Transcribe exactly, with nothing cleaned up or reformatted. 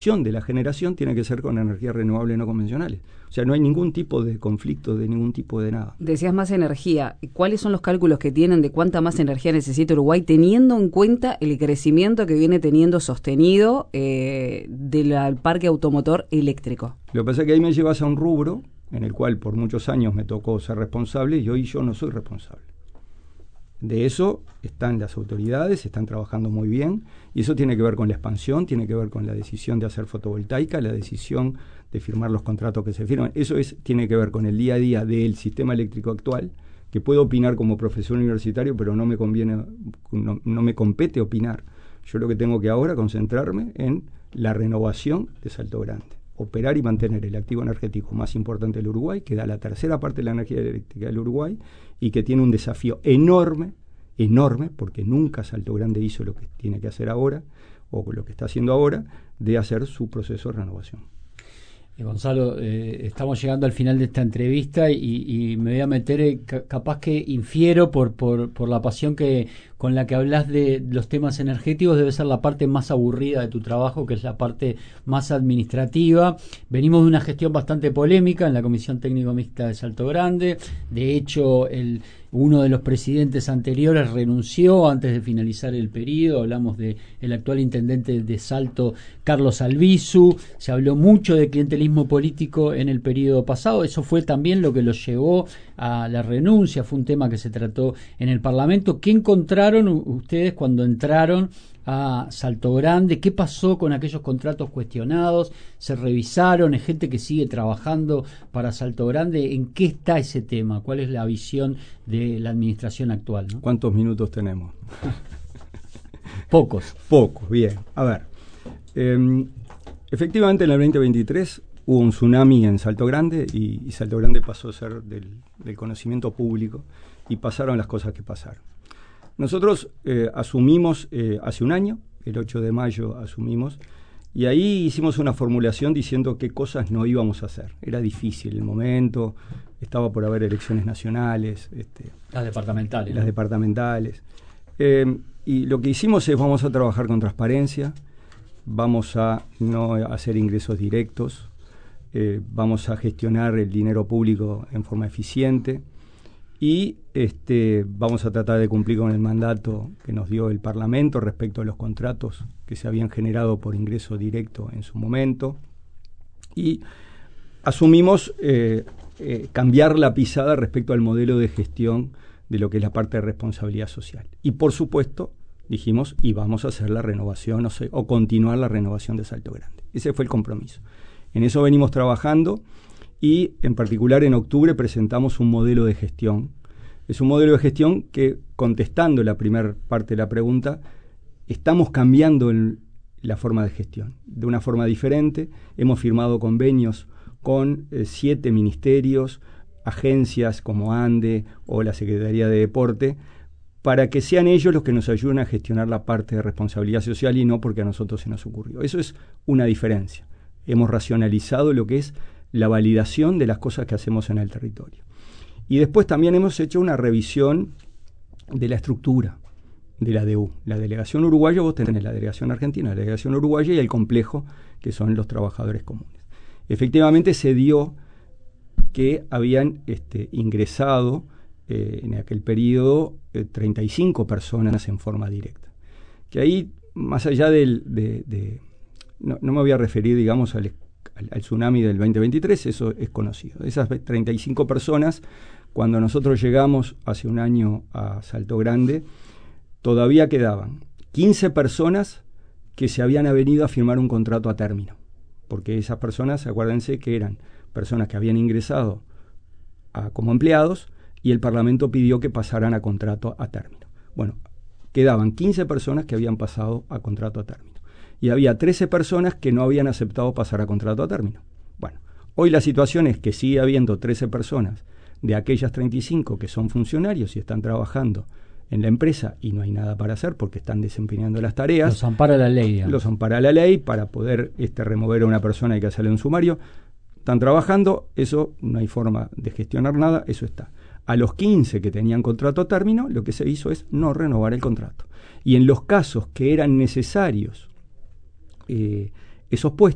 de la generación tiene que ser con energías renovables no convencionales. O sea, no hay ningún tipo de conflicto, de ningún tipo de nada. Decías más energía. ¿Cuáles son los cálculos que tienen de cuánta más energía necesita Uruguay, teniendo en cuenta el crecimiento que viene teniendo sostenido eh, del parque automotor eléctrico? Lo que pasa es que ahí me llevas a un rubro en el cual por muchos años me tocó ser responsable y hoy yo no soy responsable. De eso están las autoridades, están trabajando muy bien, y eso tiene que ver con la expansión, tiene que ver con la decisión de hacer fotovoltaica, la decisión de firmar los contratos que se firman. Eso es, tiene que ver con el día a día del sistema eléctrico actual, que puedo opinar como profesor universitario, pero no me conviene, no, no me compete opinar. Yo lo que tengo que ahora concentrarme en la renovación de Salto Grande, operar y mantener el activo energético más importante del Uruguay, que da la tercera parte de la energía eléctrica del Uruguay y que tiene un desafío enorme, enorme, porque nunca Salto Grande hizo lo que tiene que hacer ahora, o lo que está haciendo ahora, de hacer su proceso de renovación. Eh, Gonzalo, eh, estamos llegando al final de esta entrevista y, y me voy a meter, eh, ca- capaz que infiero por, por, por la pasión que con la que hablas de los temas energéticos, debe ser la parte más aburrida de tu trabajo, que es la parte más administrativa. Venimos de una gestión bastante polémica en la Comisión Técnico Mixta de Salto Grande. De hecho, el uno de los presidentes anteriores renunció antes de finalizar el periodo. Hablamos de el actual intendente de Salto, Carlos Albizu. Se habló mucho de clientelismo político en el periodo pasado. Eso fue también lo que los llevó a la renuncia. Fue un tema que se trató en el Parlamento. ¿Qué encontraron ustedes cuando entraron a Salto Grande? ¿Qué pasó con aquellos contratos cuestionados? ¿Se revisaron? ¿Es gente que sigue trabajando para Salto Grande? ¿En qué está ese tema? ¿Cuál es la visión de la administración actual, ¿no? ¿Cuántos minutos tenemos? Pocos. Pocos, bien. A ver, eh, efectivamente en el veinte veintitrés hubo un tsunami en Salto Grande y, y Salto Grande pasó a ser del, del conocimiento público y pasaron las cosas que pasaron. Nosotros eh, asumimos eh, hace un año, el ocho de mayo asumimos, y ahí hicimos una formulación diciendo qué cosas no íbamos a hacer. Era difícil el momento, estaba por haber elecciones nacionales. Este, las departamentales. Las ¿no? departamentales. Eh, y lo que hicimos es vamos a trabajar con transparencia, vamos a no hacer ingresos directos, eh, vamos a gestionar el dinero público en forma eficiente, y este, vamos a tratar de cumplir con el mandato que nos dio el Parlamento respecto a los contratos que se habían generado por ingreso directo en su momento. Y asumimos eh, eh, cambiar la pisada respecto al modelo de gestión de lo que es la parte de responsabilidad social. Y por supuesto, dijimos, y vamos a hacer la renovación o, se, o continuar la renovación de Salto Grande. Ese fue el compromiso. En eso venimos trabajando. Y en particular en octubre presentamos un modelo de gestión. Es un modelo de gestión que, contestando la primera parte de la pregunta, estamos cambiando el, la forma de gestión. De una forma diferente, hemos firmado convenios con eh, siete ministerios, agencias como ANDE o la Secretaría de Deporte, para que sean ellos los que nos ayuden a gestionar la parte de responsabilidad social y no porque a nosotros se nos ocurrió. Eso es una diferencia. Hemos racionalizado lo que es la validación de las cosas que hacemos en el territorio. Y después también hemos hecho una revisión de la estructura de la D U. La delegación uruguaya, vos tenés la delegación argentina, la delegación uruguaya y el complejo, que son los trabajadores comunes. Efectivamente se dio que habían este, ingresado eh, en aquel periodo eh, treinta y cinco personas en forma directa. Que ahí, más allá del... De, de, no, no me voy a referir, digamos, al Al, al tsunami del veinte veintitrés, eso es conocido. De esas treinta y cinco personas, cuando nosotros llegamos hace un año a Salto Grande, todavía quedaban quince personas que se habían venido a firmar un contrato a término, porque esas personas, acuérdense que eran personas que habían ingresado a, como empleados y el Parlamento pidió que pasaran a contrato a término. Bueno, quedaban quince personas que habían pasado a contrato a término. Y había trece personas que no habían aceptado pasar a contrato a término. Bueno, hoy la situación es que sigue habiendo trece personas de aquellas treinta y cinco que son funcionarios y están trabajando en la empresa y no hay nada para hacer porque están desempeñando las tareas. Los ampara la ley. Digamos. Los ampara la ley para poder este, remover a una persona hay que hacerle un sumario. Están trabajando, eso no hay forma de gestionar nada, eso está. A los quince que tenían contrato a término, lo que se hizo es no renovar el contrato. Y en los casos que eran necesarios Eh, esos puestos